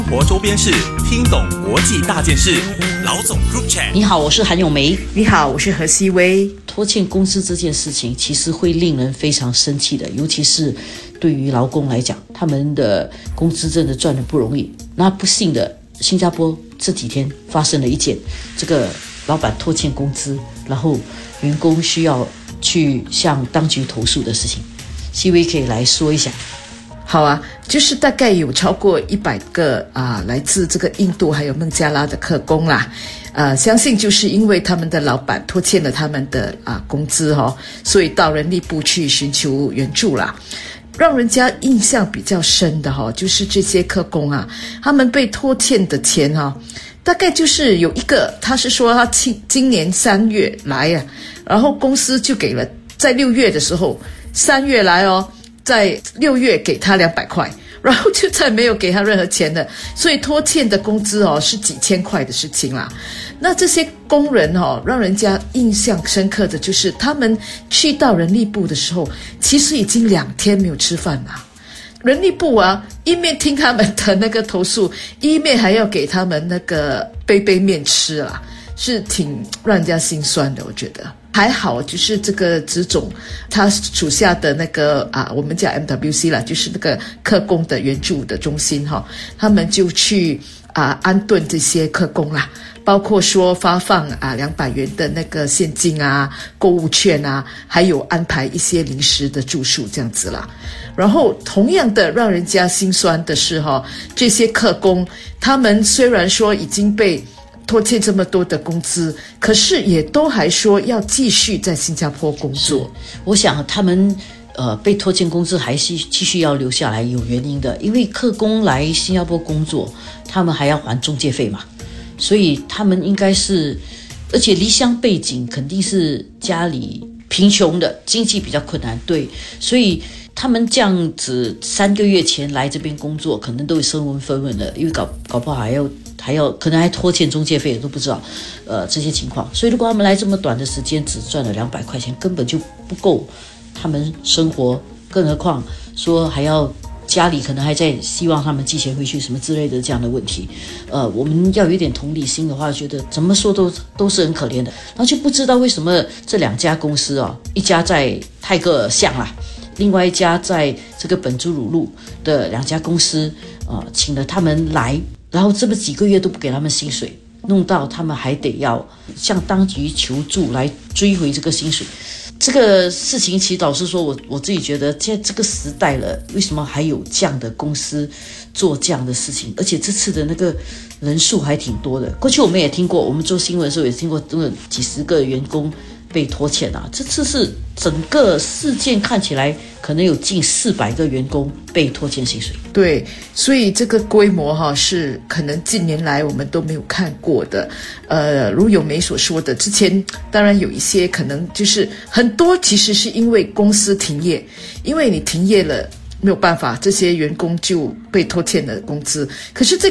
活周边事，听懂国际大件事。老总 Group Chat。 你好，我是韩咏梅。 你好，我是何希薇。 拖欠工资这件事情其实会令人非常生气的，尤其是对于劳工来讲，他们的工资真的赚得不容易。那不幸的，新加坡这几天发生了一件这个老板拖欠工资，然后员工需要去向当局投诉的事情。希薇可以来说一下。 好啊，就是大概有超过100个来自这个印度还有孟加拉的客工啦，相信就是因为他们的老板拖欠了他们的工资所以到人力部去寻求援助啦。让人家印象比较深的就是这些客工他们被拖欠的钱大概就是有一个，他是说他今年3月来然后公司就给了，在6月的时候，3月来在6月给他200块，然后就再没有给他任何钱了，所以拖欠的工资是几千块的事情啦。那这些工人让人家印象深刻的就是他们去到人力部的时候，其实已经2天没有吃饭了。人力部一面听他们的那个投诉，一面还要给他们那个杯面吃啦，是挺让人家心酸的，我觉得。还好就是这个职总他属下的那个我们叫 MWC 啦，就是那个客工的援助的中心他们就去安顿这些客工啦，包括说发放200元的那个现金购物券还有安排一些临时的住宿这样子啦。然后同样的让人家心酸的是这些客工他们虽然说已经被拖欠这么多的工资，可是也都还说要继续在新加坡工作。 我想他们被拖欠工资还是继续要留下来，有原因的，因为客工来新加坡工作，他们还要还中介费嘛，所以他们应该是，而且离乡背景肯定是家里贫穷的，经济比较困难，对，所以他们这样子3个月前来这边工作，可能都会身无分文的，因为搞不好还要可能还拖欠中介费都不知道，这些情况。所以如果他们来这么短的时间，只赚了200块钱，根本就不够他们生活，更何况说还要家里可能还在希望他们寄钱回去什么之类的这样的问题。我们要有一点同理心的话，觉得怎么说都是很可怜的。然后就不知道为什么这2家公司一家在泰戈尔巷啦，另外一家在这个本珠鲁路的2家公司请了他们来，然后这么几个月都不给他们薪水，弄到他们还得要向当局求助来追回这个薪水。这个事情其实老实说，我自己觉得现在这个时代了，为什么还有这样的公司做这样的事情？而且这次的那个人数还挺多的。过去我们也听过，我们做新闻的时候也听过真的几十个员工被拖欠这次是整个事件看起来可能有近400个员工被拖欠薪水。 对，所以这个规模是可能近年来我们都没有看过的。如咏梅所说的，之前当然有一些可能就是很多其实是因为公司停业，因为你停业了没有办法，这些员工就被拖欠了工资。可是这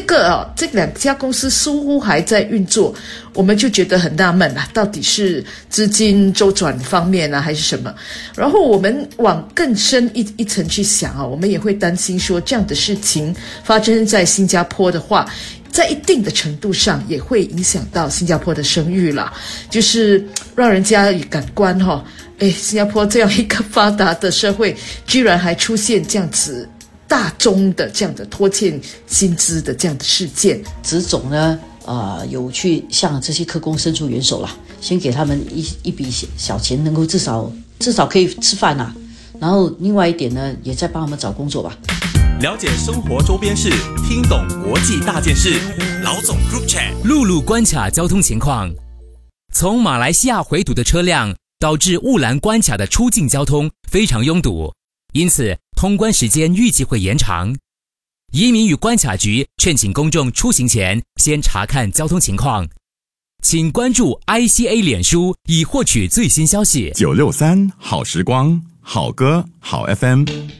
2家公司似乎还在运作，我们就觉得很纳闷到底是资金周转方面还是什么？然后我们往更深一层去想我们也会担心说这样的事情发生在新加坡的话，在一定的程度上也会影响到新加坡的声誉啦，就是让人家感官新加坡这样一个发达的社会，居然还出现这样子大宗的这样的拖欠薪资的这样的事件。 职总呢有去向这些客工伸出援手啦，先给他们一笔小钱，能够至少可以吃饭然后另外一点呢，也在帮他们找工作吧。 了解生活周边事，听懂国际大件事。老总 Group Chat。 陆路关卡交通情况：从马来西亚回堵的车辆导致雾兰关卡的出境交通非常拥堵，因此通关时间预计会延长。移民与关卡局劝请公众出行前先查看交通情况。请关注 ICA 脸书以获取最新消息。 963好时光，好歌好 FM。